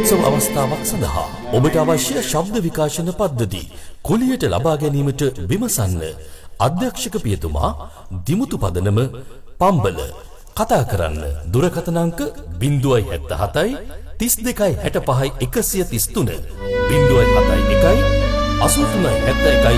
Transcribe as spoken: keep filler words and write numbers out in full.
උත්සව අවස්ථාවක් සඳහා ඔබට අවශ්‍ය ශබ්ද විකාශන පද්ධති කුලියට ලබා ගැනීමට විමසන්න. අධ්‍යක්ෂක පියතුමා දිමුතු පදනම පම්බල. කතා කරන්න දුරකථන අංක ज़ीरो सात सात तीस දෙකයි හැට පහයි එකසිය තිස් තුන ज़ीरो सात එකයි අසූ තුනයි හැත්තෑ එකයි